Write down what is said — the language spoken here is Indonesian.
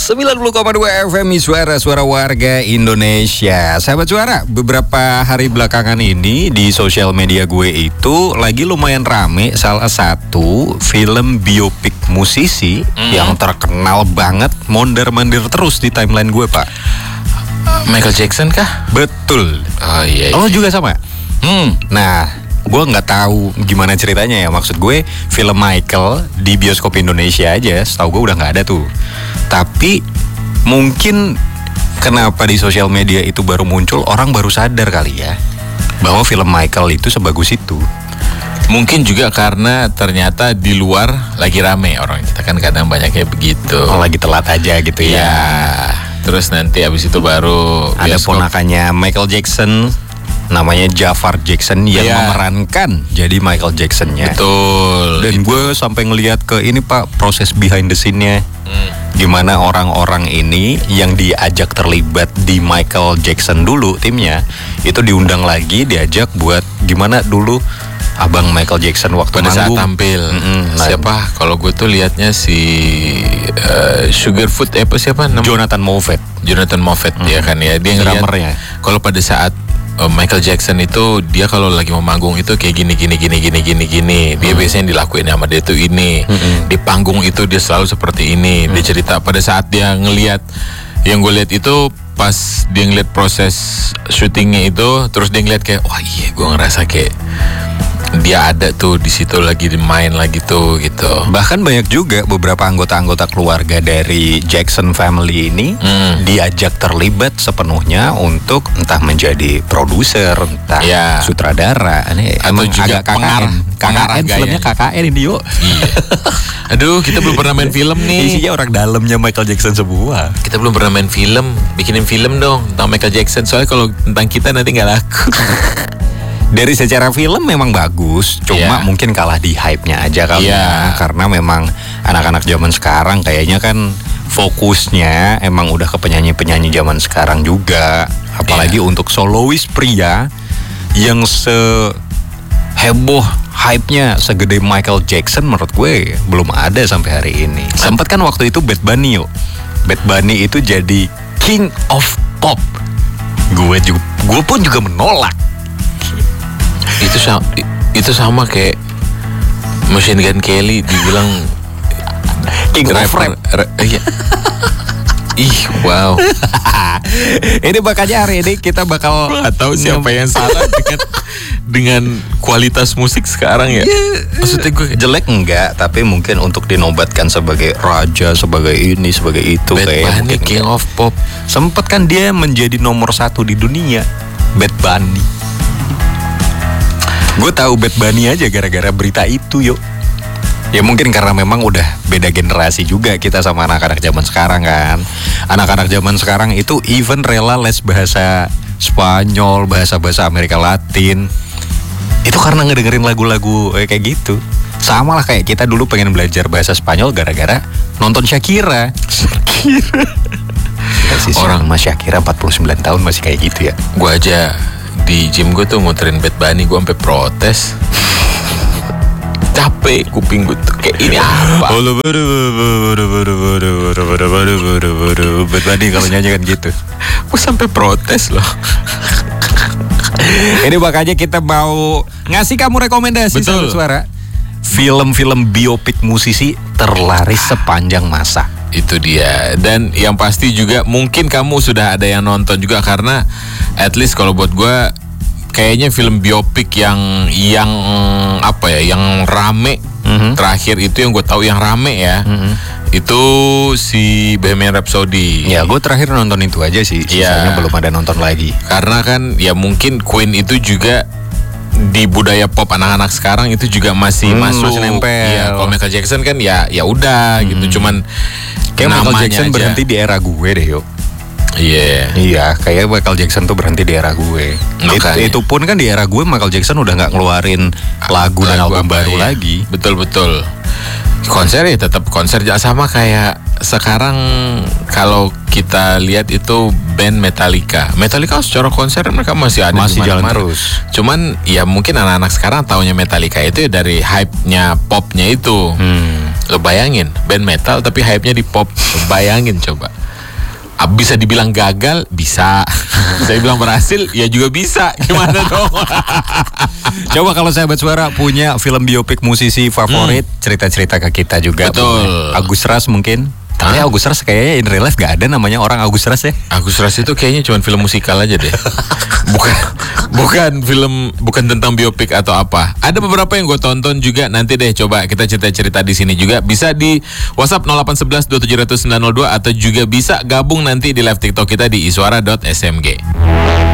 90,2 FM suara warga Indonesia. Sahabat suara, beberapa hari belakangan ini di sosial media gue itu lagi lumayan rame salah satu film biopik musisi yang terkenal banget, mondar-mandir terus di timeline gue, Pak. Michael Jackson kah? Betul. Oh iya. Lo juga sama? Nah, gue nggak tahu gimana ceritanya ya. Maksud gue film Michael di bioskop Indonesia aja setahu gue udah nggak ada tuh. Tapi mungkin kenapa di sosial media itu baru muncul, orang baru sadar kali ya bahwa film Michael itu sebagus itu. Mungkin juga karena ternyata di luar lagi rame, orang kita kan kadang banyak kayak begitu. Oh, lagi telat aja gitu ya. Ya. Terus nanti abis itu baru ada bioskop. ponakannya Michael Jackson, namanya Jafar Jackson yang memerankan jadi Michael Jacksonnya. Betul. Dan gue sampai ngeliat ke ini, Pak, proses behind the scene-nya. Gimana orang-orang ini yang diajak terlibat di Michael Jackson dulu, timnya itu diundang lagi, diajak buat gimana dulu abang Michael Jackson waktu pada saat manggung tampil. Siapa? Kalau gue tuh liatnya si Sugarfoot siapa namanya? Jonathan Moffett ya kan ya. Dia drummernya. Kalau pada saat Michael Jackson itu dia kalau lagi mau manggung itu kayak gini. Dia biasanya dilakuin sama dia tuh ini. Di panggung itu dia selalu seperti ini. Dia cerita pada saat dia ngelihat, yang gue lihat itu pas dia ngeliat proses syutingnya itu, terus dia ngeliat kayak wah iya, gue ngerasa kayak dia ada tuh di situ lagi main lagi tuh gitu. Bahkan banyak juga beberapa anggota-anggota keluarga dari Jackson family ini diajak terlibat sepenuhnya untuk entah menjadi produser, entah sutradara. Ini atau juga agak KKN filmnya KKN ini yuk. Iya. Aduh, kita belum pernah main film nih. Isinya orang dalamnya Michael Jackson semua. Kita belum pernah main film, bikinin film dong tentang Michael Jackson. Soalnya kalau tentang kita nanti nggak laku. Dari secara film memang bagus, cuma mungkin kalah di hype-nya aja kali ya. Karena memang anak-anak zaman sekarang kayaknya kan fokusnya emang udah ke penyanyi-penyanyi zaman sekarang juga. Apalagi untuk solois pria yang seheboh hype-nya segede Michael Jackson, menurut gue belum ada sampai hari ini. Sempet kan waktu itu Bad Bunny yuk. Bad Bunny itu jadi King of Pop. Gue pun juga menolak. Itu sama kayak Machine Gun Kelly dibilang King of Rap. Iya. Ih, wow. Ini makanya hari ini kita bakal tahu siapa yang salah dengan kualitas musik sekarang ya. Maksudnya gue jelek enggak, tapi mungkin untuk dinobatkan sebagai raja, sebagai ini, sebagai itu, kayak mungkin King of Pop. Sempet kan dia menjadi nomor 1 di dunia, Bad Bunny. Gue tahu Bad Bunny aja gara-gara berita itu yuk. Ya mungkin karena memang udah beda generasi juga kita sama anak-anak zaman sekarang kan. Anak-anak zaman sekarang itu even rela les bahasa Spanyol, bahasa-bahasa Amerika Latin. Itu karena ngedengerin lagu-lagu kayak gitu. Sama lah kayak kita dulu pengen belajar bahasa Spanyol gara-gara nonton Shakira. Orang sama Shakira 49 tahun masih kayak gitu ya. Gue aja di gym gue tuh muterin Bad Bunny, gue sampai protes. Capek kuping gue tuh kayak ini apa? Bad Bunny kalau nyanyi kan gitu. Gue sampai protes loh. Ini makanya kita mau ngasih kamu rekomendasi. Betul. Suara film-film biopik musisi terlaris sepanjang masa. Itu dia. Dan yang pasti juga mungkin kamu sudah ada yang nonton juga, karena at least kalau buat gue kayaknya film biopik yang apa ya, yang rame terakhir itu, yang gue tahu yang rame ya, itu si Bohemian Rhapsody. Ya gue terakhir nonton itu aja sih. Sisanya belum ada nonton lagi. Karena kan ya mungkin Queen itu juga di budaya pop anak-anak sekarang itu juga masih masuk, masih nempel. Iya, kalau Michael Jackson kan ya udah gitu, cuman kayak Michael Jackson aja berhenti di era gue deh yuk. Iya, kayak Michael Jackson tuh berhenti di era gue. Itu pun kan di era gue Michael Jackson udah nggak ngeluarin lagu dan album baru lagi. Betul. Konser ya tetap konser, sama kayak sekarang kalau kita lihat itu band Metallica secara konser mereka masih ada, masih jalan mana-mana. terus. Cuman ya mungkin anak-anak sekarang taunya Metallica itu ya dari hype-nya popnya itu. Lo bayangin band metal tapi hype-nya di pop. Lo bayangin coba. Bisa dibilang gagal, bisa. Bisa dibilang berhasil, ya juga bisa. Gimana dong? Coba kalau sahabat suara punya film biopik musisi favorit, cerita-cerita ke kita juga. Betul. Agus Ras mungkin. Tapi Agus Ras kayaknya in real life gak ada namanya orang Agus Ras ya. Agus Ras itu kayaknya cuma film musikal aja deh. Bukan tentang biopik atau apa. Ada beberapa yang gue tonton juga, nanti deh coba kita cerita-cerita di sini juga. Bisa di WhatsApp 0811 2700 902 atau juga bisa gabung nanti di live TikTok kita di iswara.smg.